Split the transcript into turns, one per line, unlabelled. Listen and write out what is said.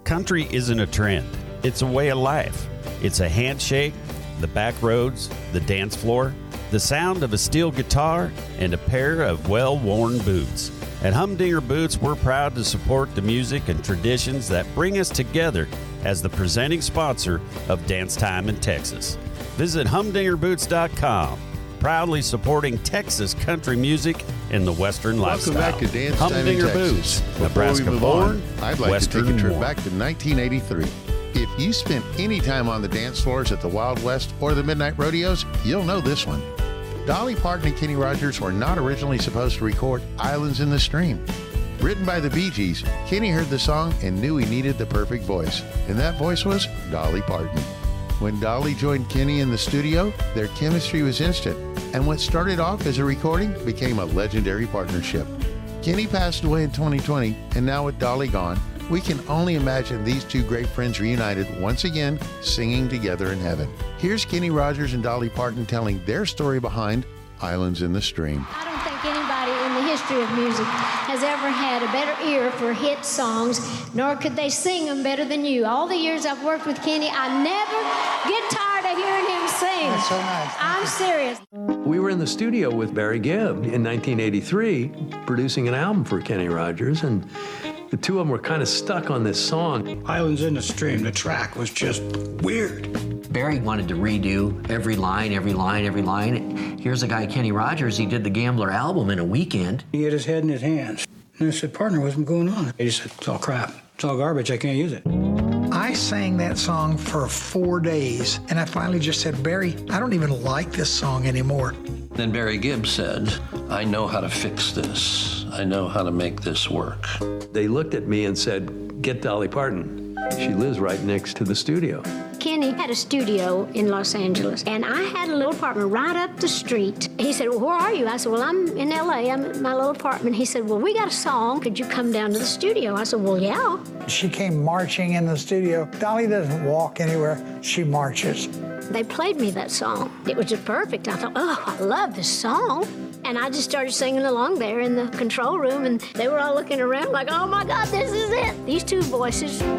Country isn't a trend, it's a way of life. It's a handshake, the back roads, the dance floor, the sound of a steel guitar, and a pair of well-worn boots. At Humdinger Boots, we're proud to support the music and traditions that bring us together as the presenting sponsor of Dance Time in Texas. Visit humdingerboots.com, proudly supporting Texas country music and the Western lifestyle.
Welcome back to Dance Time in
Humdinger
Texas.
Boots, Nebraska born,
I'd like
Western
to take a trip
worn.
back to 1983. If you spent any time on the dance floors at the Wild West or the Midnight Rodeos, you'll know this one. Dolly Parton and Kenny Rogers were not originally supposed to record Islands in the Stream. Written by the Bee Gees, Kenny heard the song and knew he needed the perfect voice, and that voice was Dolly Parton. When Dolly joined Kenny in the studio, their chemistry was instant, and what started off as a recording became a legendary partnership. Kenny passed away in 2020, and now with Dolly gone, we can only imagine these two great friends reunited once again, singing together in heaven. Here's Kenny Rogers and Dolly Parton telling their story behind Islands in the Stream.
I don't think anybody in the history of music has ever had a better ear for hit songs, nor could they sing them better than you. All the years I've worked with Kenny, I never get tired of hearing him sing.
That's so nice.
I'm serious.
We were in the studio with Barry Gibb in 1983, producing an album for Kenny Rogers, and the two of them were kind of stuck on this song.
Islands in the Stream, the track was just weird.
Barry wanted to redo every line. Here's a guy, Kenny Rogers, he did the Gambler album in a weekend.
He had his head in his hands. And I said, partner, what's going on? He said, it's all crap. It's all garbage. I can't use it.
I sang that song for 4 days, and I finally just said, Barry, I don't even like this song anymore.
Then Barry Gibb said, I know how to fix this. I know how to make this work.
They looked at me and said, get Dolly Parton. She lives right next to the studio.
Kenny had a studio in Los Angeles, and I had a little apartment right up the street. He said, well, where are you? I said, well, I'm in L.A. I'm at my little apartment. He said, well, we got a song. Could you come down to the studio? I said, well, yeah.
She came marching in the studio. Dolly doesn't walk anywhere. She marches.
They played me that song. It was just perfect. I thought, oh, I love this song. And I just started singing along there in the control room, and they were all looking around like, oh, my God, this is it. These two voices